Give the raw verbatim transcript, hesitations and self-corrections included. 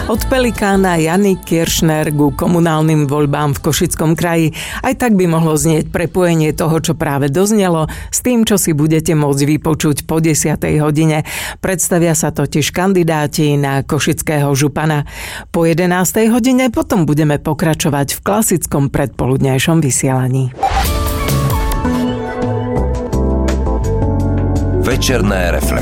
Od Pelikána Jany Kiršner ku komunálnym voľbám v Košickom kraji. Aj tak by mohlo znieť prepojenie toho, čo práve doznelo, s tým, čo si budete môcť vypočuť po desiatej hodine. Predstavia sa totiž kandidáti na košického župana. Po jedenástej hodine potom budeme pokračovať v klasickom predpoludňajšom vysielaní. Večerné reflekcie.